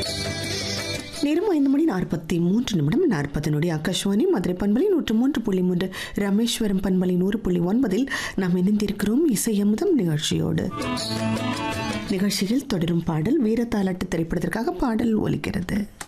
நேரம் 5:43 40 நொடி. ஆகாஷ்வாணி மதுரை பண்பலை 103.3, ராமேஸ்வரம் பண்பலை 100.9 நாம் இணைந்திருக்கிறோம் இசையமுதம் நிகழ்ச்சியோடு. நிகழ்ச்சியில் தொடரும் பாடல் வீரத்தாலாட்டு திரைப்படத்திற்காக பாடல் ஒலிக்கிறது.